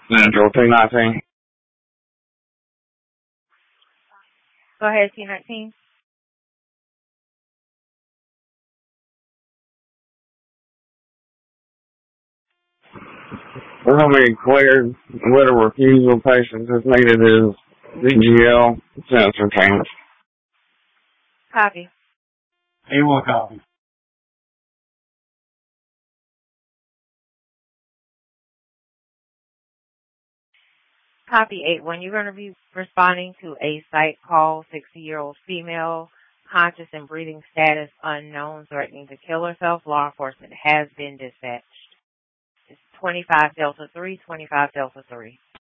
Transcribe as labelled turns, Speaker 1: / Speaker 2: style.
Speaker 1: Central 219.
Speaker 2: Go ahead, T19.
Speaker 1: We're going to be cleared. Letter of refusal patient is needed is DGL sensor change.
Speaker 2: Copy.
Speaker 3: A1 copy.
Speaker 2: Copy 8-1. You're going to be responding to a site call, 60-year-old female, conscious and breathing status unknown, threatening to kill herself. Law enforcement has been dispatched. It's 25 Delta 3, 25 Delta 3.